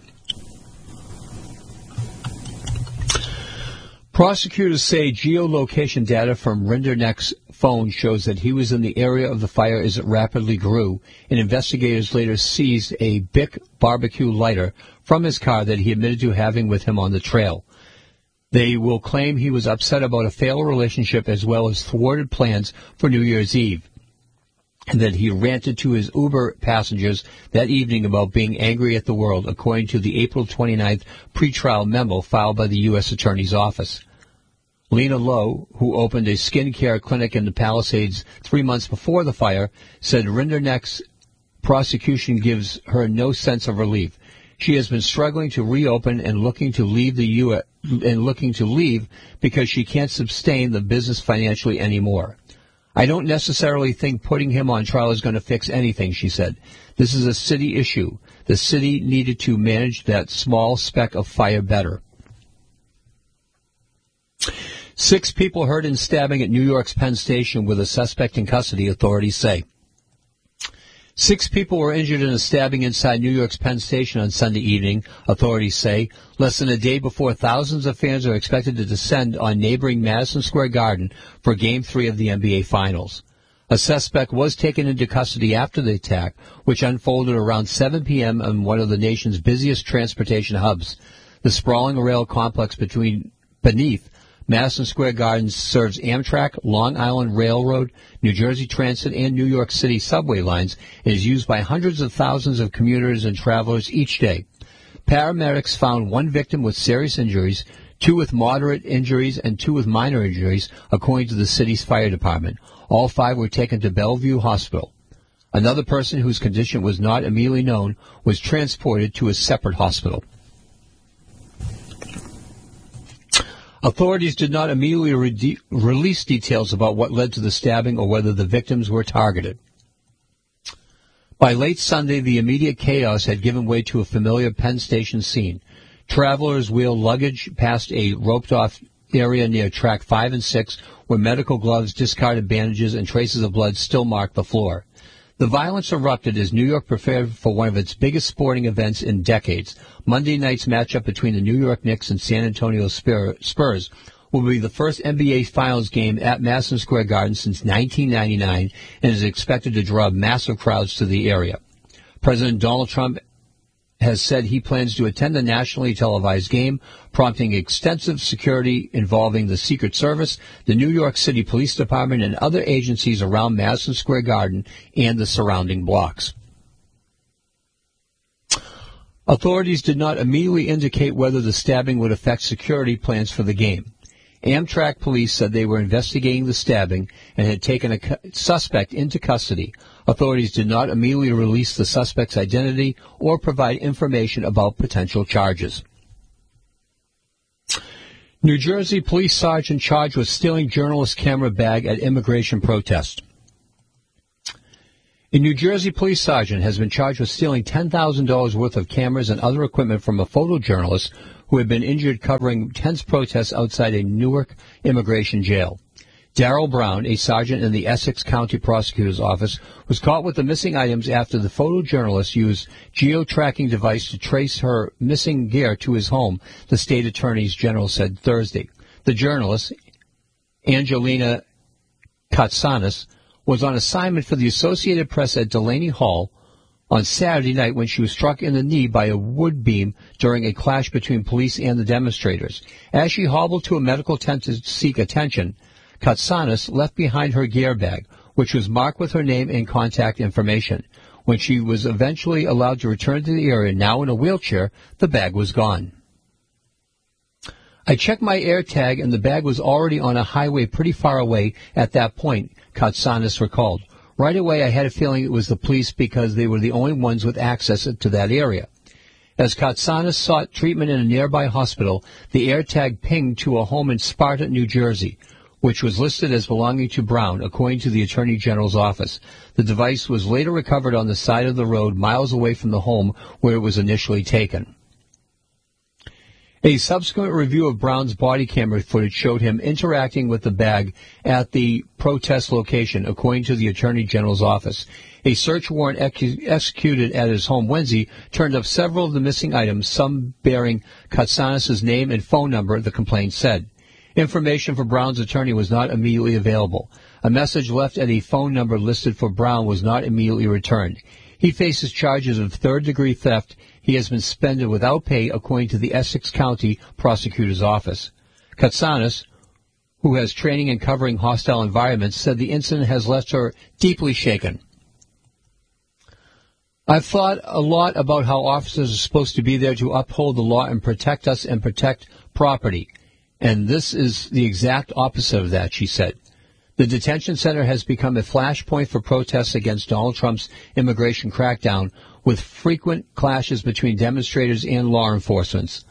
Prosecutors say geolocation data from Rindernet's phone shows that he was in the area of the fire as it rapidly grew, and investigators later seized a Bic barbecue lighter from his car that he admitted to having with him on the trail. They will claim he was upset about a failed relationship as well as thwarted plans for New Year's Eve, and that he ranted to his Uber passengers that evening about being angry at the world, according to the April twenty-ninth pretrial memo filed by the U S Attorney's Office. Lena Lowe, who opened a skincare clinic in the Palisades three months before the fire, said Rindernet's prosecution gives her no sense of relief. She has been struggling to reopen and looking to leave the U S and looking to leave because she can't sustain the business financially anymore. I don't necessarily think putting him on trial is going to fix anything, she said. This is a city issue. The city needed to manage that small speck of fire better. Six people hurt in stabbing at New York's Penn Station with a suspect in custody, authorities say. Six people were injured in a stabbing inside New York's Penn Station on Sunday evening, authorities say, less than a day before thousands of fans are expected to descend on neighboring Madison Square Garden for Game three of the N B A Finals. A suspect was taken into custody after the attack, which unfolded around seven p.m. on one of the nation's busiest transportation hubs. The sprawling rail complex between beneath Madison Square Garden serves Amtrak, Long Island Railroad, New Jersey Transit, and New York City subway lines and is used by hundreds of thousands of commuters and travelers each day. Paramedics found one victim with serious injuries, two with moderate injuries, and two with minor injuries, according to the city's fire department. All five were taken to Bellevue Hospital. Another person whose condition was not immediately known was transported to a separate hospital. Authorities did not immediately re- release details about what led to the stabbing or whether the victims were targeted. By late Sunday, the immediate chaos had given way to a familiar Penn Station scene. Travelers wheeled luggage past a roped-off area near track five and six, where medical gloves, discarded bandages, and traces of blood still marked the floor. The violence erupted as New York prepared for one of its biggest sporting events in decades. Monday night's matchup between the New York Knicks and San Antonio Spurs will be the first N B A Finals game at Madison Square Garden since nineteen ninety-nine and is expected to draw massive crowds to the area. President Donald Trump has said he plans to attend the nationally televised game, prompting extensive security involving the Secret Service, the New York City Police Department, and other agencies around Madison Square Garden and the surrounding blocks. Authorities did not immediately indicate whether the stabbing would affect security plans for the game. Amtrak police said they were investigating the stabbing and had taken a cu- suspect into custody. Authorities did not immediately release the suspect's identity or provide information about potential charges. New Jersey police sergeant charged with stealing journalist camera bag at immigration protest. A New Jersey police sergeant has been charged with stealing ten thousand dollars worth of cameras and other equipment from a photojournalist who had been injured covering tense protests outside a Newark immigration jail. Darrell Brown, a sergeant in the Essex County Prosecutor's Office, was caught with the missing items after the photojournalist used geo-tracking device to trace her missing gear to his home, the state attorney general said Thursday. The journalist, Angelina Katsanis, was on assignment for the Associated Press at Delaney Hall on Saturday night when she was struck in the knee by a wood beam during a clash between police and the demonstrators. As she hobbled to a medical tent to seek attention, Katsanis left behind her gear bag, which was marked with her name and contact information. When she was eventually allowed to return to the area, now in a wheelchair, the bag was gone. I checked my air tag and the bag was already on a highway pretty far away at that point, Katsanis recalled. Right away, I had a feeling it was the police because they were the only ones with access to that area. As Katsanis sought treatment in a nearby hospital, the AirTag pinged to a home in Sparta, New Jersey, which was listed as belonging to Brown, according to the Attorney General's office. The device was later recovered on the side of the road miles away from the home where it was initially taken. A subsequent review of Brown's body camera footage showed him interacting with the bag at the protest location, according to the Attorney General's office. A search warrant ex- executed at his home Wednesday turned up several of the missing items, some bearing Katsanis' name and phone number, the complaint said. Information for Brown's attorney was not immediately available. A message left at a phone number listed for Brown was not immediately returned. He faces charges of third-degree theft. He has been suspended without pay, according to the Essex County Prosecutor's Office. Katsanis, who has training in covering hostile environments, said the incident has left her deeply shaken. I've thought a lot about how officers are supposed to be there to uphold the law and protect us and protect property. And this is the exact opposite of that, she said. The detention center has become a flashpoint for protests against Donald Trump's immigration crackdown, with frequent clashes between demonstrators and law enforcement.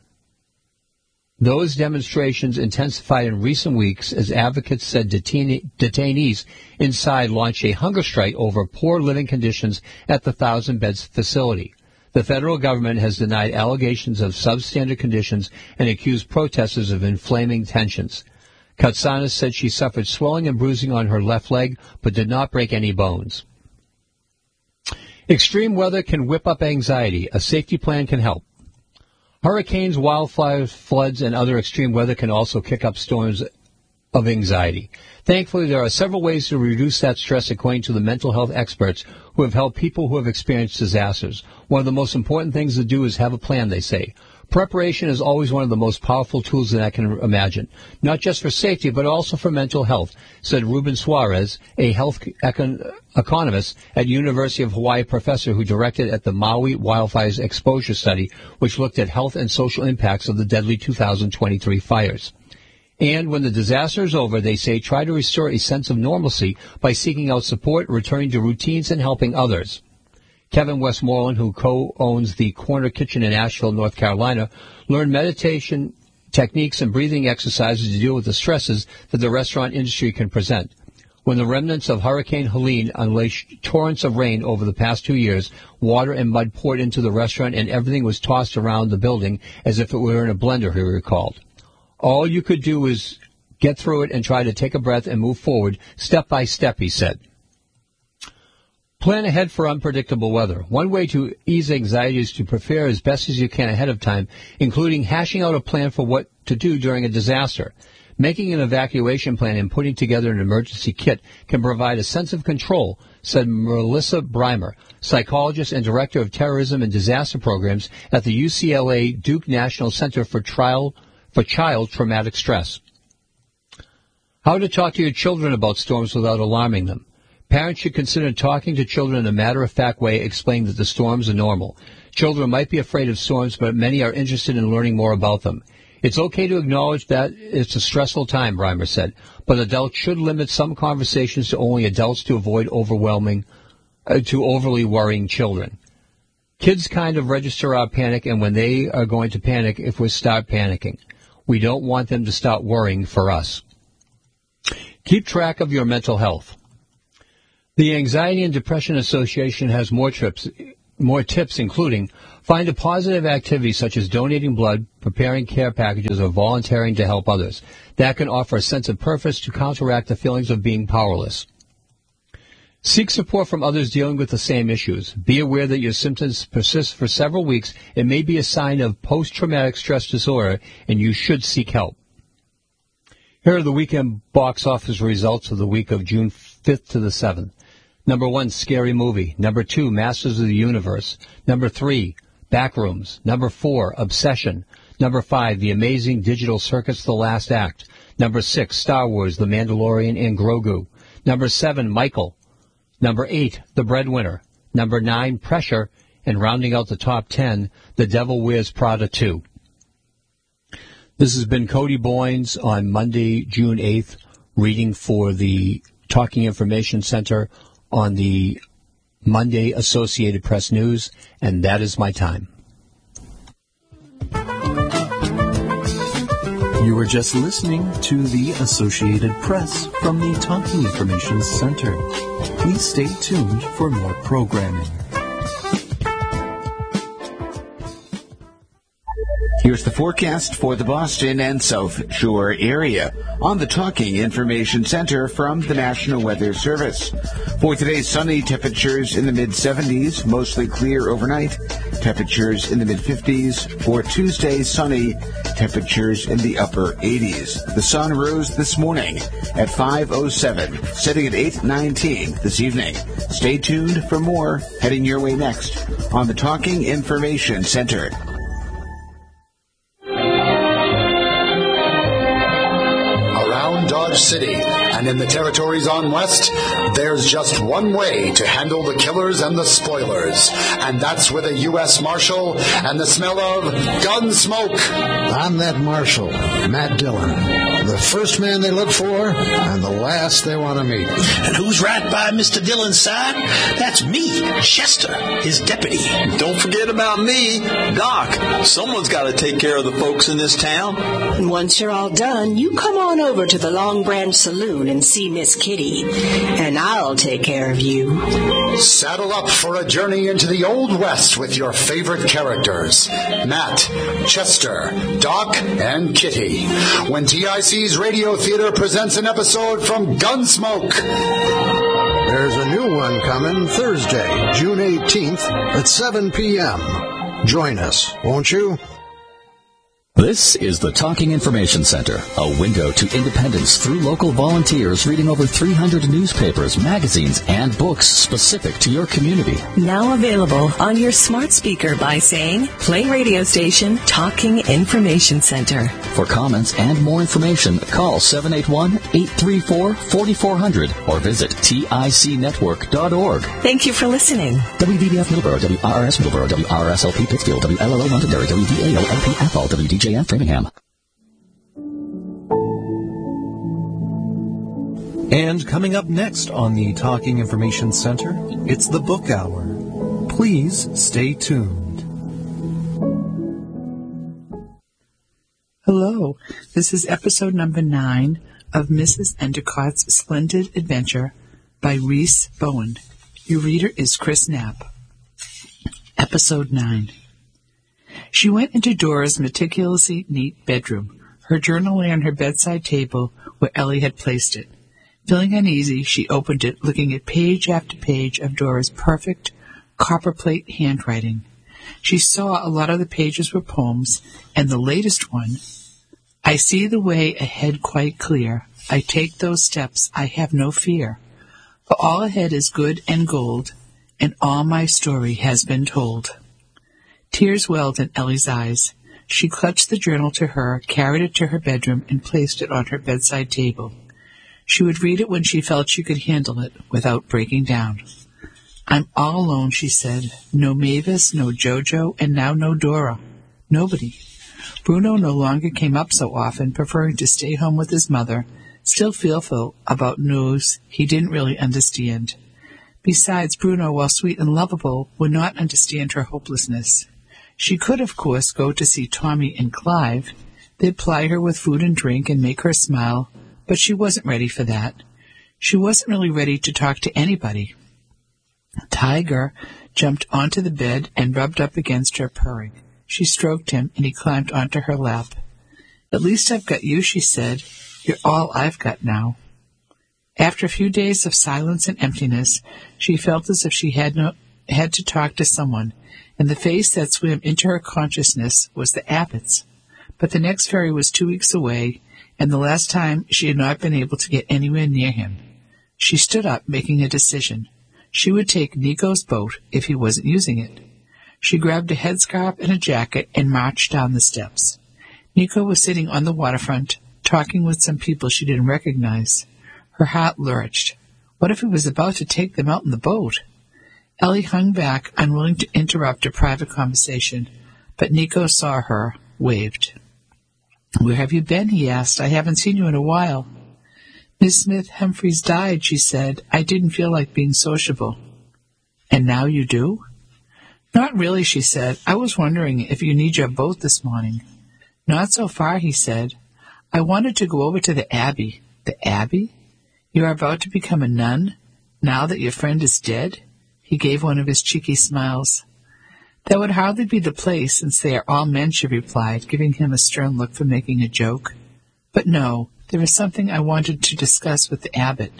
Those demonstrations intensified in recent weeks as advocates said detain- detainees inside launched a hunger strike over poor living conditions at the thousand-bed facility. The federal government has denied allegations of substandard conditions and accused protesters of inflaming tensions. Katsanis said she suffered swelling and bruising on her left leg, but did not break any bones. Extreme weather can whip up anxiety. A safety plan can help. Hurricanes, wildfires, floods, and other extreme weather can also kick up storms of anxiety. Thankfully, there are several ways to reduce that stress, according to the mental health experts who have helped people who have experienced disasters. One of the most important things to do is have a plan, they say. Preparation is always one of the most powerful tools that I can imagine, not just for safety, but also for mental health, said Ruben Suarez, a health econ- economist at University of Hawaii professor who directed at the Maui Wildfires Exposure Study, which looked at health and social impacts of the deadly two thousand twenty-three fires. And when the disaster is over, they say, try to restore a sense of normalcy by seeking out support, returning to routines, and helping others. Kevin Westmoreland, who co-owns the Corner Kitchen in Asheville, North Carolina, learned meditation techniques and breathing exercises to deal with the stresses that the restaurant industry can present. When the remnants of Hurricane Helene unleashed torrents of rain over the past two years, water and mud poured into the restaurant and everything was tossed around the building as if it were in a blender, he recalled. All you could do was get through it and try to take a breath and move forward step by step, he said. Plan ahead for unpredictable weather. One way to ease anxiety is to prepare as best as you can ahead of time, including hashing out a plan for what to do during a disaster. Making an evacuation plan and putting together an emergency kit can provide a sense of control, said Melissa Breimer, psychologist and director of terrorism and disaster programs at the U C L A Duke National Center for Trial for Child Traumatic Stress. How to talk to your children about storms without alarming them. Parents should consider talking to children in a matter-of-fact way, explaining that the storms are normal. Children might be afraid of storms, but many are interested in learning more about them. It's okay to acknowledge that it's a stressful time, Reimer said, but adults should limit some conversations to only adults to avoid overwhelming, uh, to overly worrying children. Kids kind of register our panic, and when they are going to panic, if we start panicking, we don't want them to start worrying for us. Keep track of your mental health. The Anxiety and Depression Association has more trips, more tips, including find a positive activity such as donating blood, preparing care packages, or volunteering to help others. That can offer a sense of purpose to counteract the feelings of being powerless. Seek support from others dealing with the same issues. Be aware that your symptoms persist for several weeks. It may be a sign of post-traumatic stress disorder, and you should seek help. Here are the weekend box office results of the week of June fifth to the seventh. Number one, Scary Movie. Number two, Masters of the Universe. Number three, Backrooms. Number four, Obsession. Number five, The Amazing Digital Circus, The Last Act. Number six, Star Wars, The Mandalorian and Grogu. Number seven, Michael. Number eight, The Breadwinner. Number nine, Pressure. And rounding out the top ten, The Devil Wears Prada two. This has been Cody Boynes on Monday, June eighth, reading for the Talking Information Center on the Monday Associated Press News, and that is my time. You were just listening to the Associated Press from the Talking Information Center. Please stay tuned for more programming. Here's the forecast for the Boston and South Shore area on the Talking Information Center from the National Weather Service. For today's sunny, temperatures in the mid-seventies, mostly clear overnight, temperatures in the mid-fifties. For Tuesday, sunny, temperatures in the upper eighties. The sun rose this morning at five oh seven, setting at eight nineteen this evening. Stay tuned for more heading your way next on the Talking Information Center. Dodge City and in the territories on West, there's just one way to handle the killers and the spoilers, and that's with a U S Marshal and the smell of gun smoke. I'm that Marshal, Matt Dillon, the first man they look for and the last they want to meet. And who's right by Mister Dillon's side? That's me, Chester, his deputy. Don't forget about me, Doc. Someone's got to take care of the folks in this town. And once you're all done, you come on over to the Long Branch Saloon and see Miss Kitty, and I'll take care of you. Saddle up for a journey into the Old West with your favorite characters, Matt, Chester, Doc, and Kitty, when T I C's Radio Theater presents an episode from Gunsmoke. There's a new one coming Thursday, June eighteenth at seven p.m. Join us, won't you? This is the Talking Information Center, a window to independence through local volunteers reading over three hundred newspapers, magazines, and books specific to your community. Now available on your smart speaker by saying, play radio station Talking Information Center. For comments and more information, call seven eight one, eight three four, four four zero zero or visit tic network dot org. Thank you for listening. W V B F Middleborough, W R R S Middleborough, W R R S L P Pittsfield, W L L O Londonderry, W D A O L P Athol, W D J F Framingham. And coming up next on the Talking Information Center, it's the Book Hour. Please stay tuned. Hello, this is episode number nine of Missus Endicott's Splendid Adventure by Reese Bowen. Your reader is Chris Knapp. Episode nine. She went into Dora's meticulously neat bedroom. Her journal lay on her bedside table where Ellie had placed it. Feeling uneasy, she opened it, looking at page after page of Dora's perfect copperplate handwriting. She saw a lot of the pages were poems, and the latest one, I see the way ahead quite clear. I take those steps, I have no fear. For all ahead is good and gold, and all my story has been told. Tears welled in Ellie's eyes. She clutched the journal to her, carried it to her bedroom, and placed it on her bedside table. She would read it when she felt she could handle it without breaking down. I'm all alone, she said. No Mavis, no Jojo, and now no Dora. Nobody. Bruno no longer came up so often, preferring to stay home with his mother, still fearful about news he didn't really understand. Besides, Bruno, while sweet and lovable, would not understand her hopelessness. She could, of course, go to see Tommy and Clive. They'd ply her with food and drink and make her smile, but she wasn't ready for that. She wasn't really ready to talk to anybody. Tiger jumped onto the bed and rubbed up against her, purring. She stroked him, and he climbed onto her lap. At least I've got you, she said. You're all I've got now. After a few days of silence and emptiness, she felt as if she had no had to talk to someone, and the face that swam into her consciousness was the Abbotts. But the next ferry was two weeks away, and the last time she had not been able to get anywhere near him. She stood up, making a decision. She would take Nico's boat if he wasn't using it. She grabbed a headscarf and a jacket and marched down the steps. Nico was sitting on the waterfront, talking with some people she didn't recognize. Her heart lurched. What if he was about to take them out in the boat? Ellie hung back, unwilling to interrupt a private conversation, but Nico saw her, waved. "Where have you been?" he asked. "I haven't seen you in a while." "Miss Smith Humphreys died," she said. "I didn't feel like being sociable." "And now you do?" "Not really," she said. "I was wondering if you need your boat this morning." "Not so far," he said. "I wanted to go over to the Abbey." "The Abbey? You are about to become a nun, now that your friend is dead?" He gave one of his cheeky smiles. "That would hardly be the place, since they are all men," she replied, giving him a stern look for making a joke. "But no, there is something I wanted to discuss with the abbot.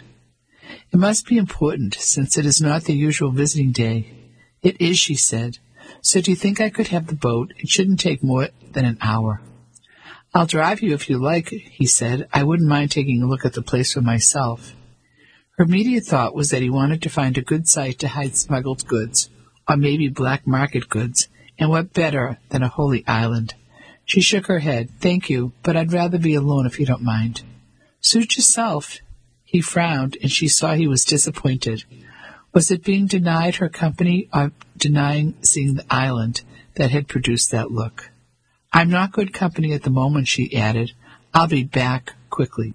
It must be important, since it is not the usual visiting day." "It is," she said. "So do you think I could have the boat? It shouldn't take more than an hour." "I'll drive you if you like," he said. "I wouldn't mind taking a look at the place for myself." Her immediate thought was that he wanted to find a good site to hide smuggled goods, or maybe black market goods, and what better than a holy island? She shook her head. "Thank you, but I'd rather be alone if you don't mind." "Suit yourself." He frowned, and she saw he was disappointed. Was it being denied her company, or denying seeing the island, that had produced that look? "I'm not good company at the moment," she added. "I'll be back quickly."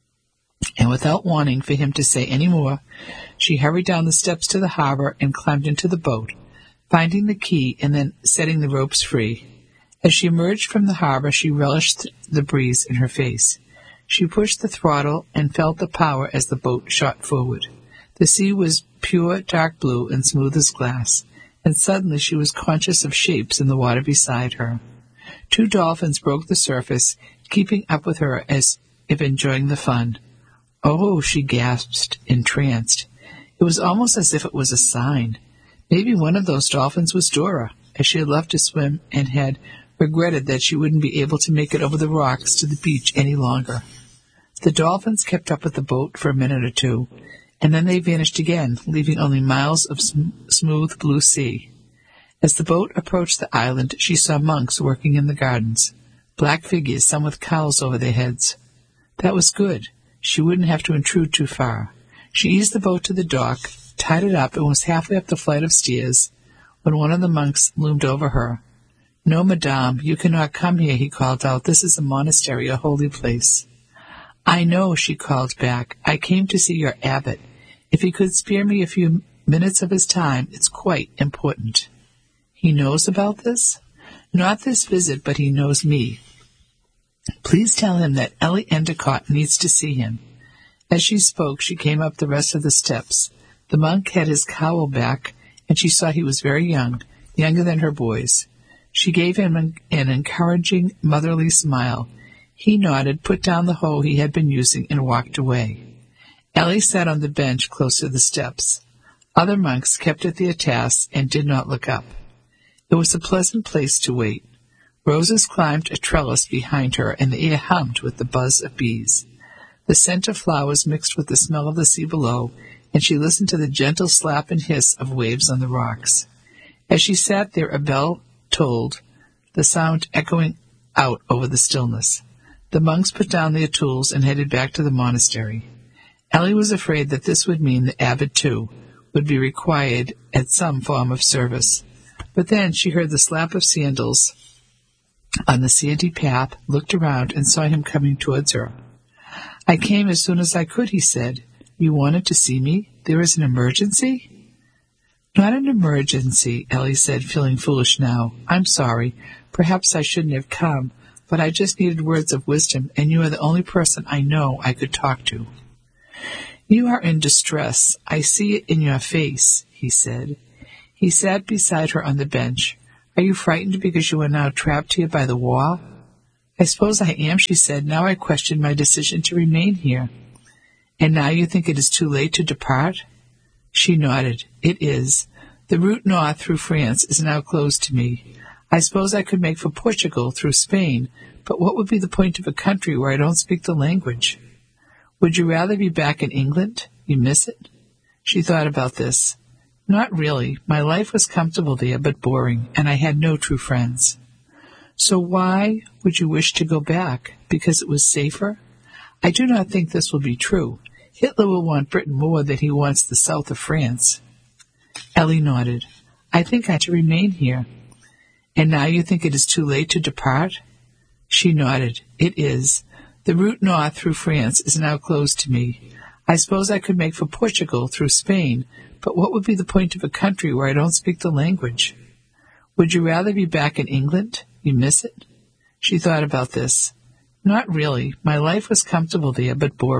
And without waiting for him to say any more, she hurried down the steps to the harbor and climbed into the boat, finding the key and then setting the ropes free. As she emerged from the harbor, she relished the breeze in her face. She pushed the throttle and felt the power as the boat shot forward. The sea was pure dark blue and smooth as glass, and suddenly she was conscious of shapes in the water beside her. Two dolphins broke the surface, keeping up with her as if enjoying the fun. "Oh," she gasped, entranced. It was almost as if it was a sign. Maybe one of those dolphins was Dora, as she had loved to swim and had regretted that she wouldn't be able to make it over the rocks to the beach any longer. The dolphins kept up with the boat for a minute or two, and then they vanished again, leaving only miles of sm- smooth blue sea. As the boat approached the island, she saw monks working in the gardens, black figures, some with cowls over their heads. That was good. She wouldn't have to intrude too far. She eased the boat to the dock, tied it up, and was halfway up the flight of stairs when one of the monks loomed over her. "No, madame, you cannot come here," he called out. "This is a monastery, a holy place." "I know," she called back. "I came to see your abbot. If he could spare me a few minutes of his time, it's quite important." "He knows about this?" "Not this visit, but he knows me. Please tell him that Ellie Endicott needs to see him." As she spoke, she came up the rest of the steps. The monk had his cowl back, and she saw he was very young, younger than her boys. She gave him an, an encouraging, motherly smile. He nodded, put down the hoe he had been using, and walked away. Ellie sat on the bench close to the steps. Other monks kept at their tasks and did not look up. It was a pleasant place to wait. Roses climbed a trellis behind her, and the air hummed with the buzz of bees. The scent of flowers mixed with the smell of the sea below, and she listened to the gentle slap and hiss of waves on the rocks. As she sat there, a bell tolled, the sound echoing out over the stillness. The monks put down their tools and headed back to the monastery. Ellie was afraid that this would mean that Abbott, too, would be required at some form of service. But then she heard the slap of sandals on the sandy path, looked around, and saw him coming towards her. "I came as soon as I could," he said. "You wanted to see me? There is an emergency?" "Not an emergency," Ellie said, feeling foolish now. "I'm sorry. Perhaps I shouldn't have come, but I just needed words of wisdom, and you are the only person I know I could talk to." "You are in distress. I see it in your face," he said. He sat beside her on the bench. "Are you frightened because you are now trapped here by the wall?" "I suppose I am," she said. "Now I question my decision to remain here." "And now you think it is too late to depart?" She nodded. "It is. The route north through France is now closed to me. I suppose I could make for Portugal through Spain, but what would be the point of a country where I don't speak the language?" "Would you rather be back in England? You miss it?" She thought about this. "Not really. My life was comfortable there, but boring, and I had no true friends." "So why would you wish to go back? Because it was safer?" "I do not think this will be true. Hitler will want Britain more than he wants the south of France." Ellie nodded. "I think I ought to remain here." "And now you think it is too late to depart?" She nodded. "It is. The route north through France is now closed to me. I suppose I could make for Portugal through Spain, but what would be the point of a country where I don't speak the language?" "Would you rather be back in England? You miss it?" She thought about this. "Not really. My life was comfortable there, but boring.